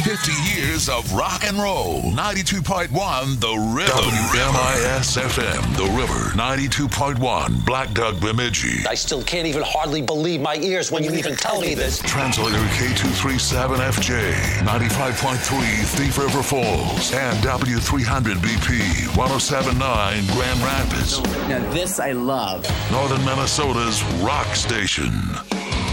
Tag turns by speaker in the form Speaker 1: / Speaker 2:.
Speaker 1: 50 years of rock and roll. 92.1 The Rhythm. WMIS-FM, The River. 92.1 Black Duck Bemidji.
Speaker 2: I still can't even hardly believe my ears when you even tell me this.
Speaker 1: Translator K237FJ. 95.3 Thief River Falls. And W300BP. 107.9 Grand Rapids.
Speaker 3: Now this I love.
Speaker 1: Northern Minnesota's rock station.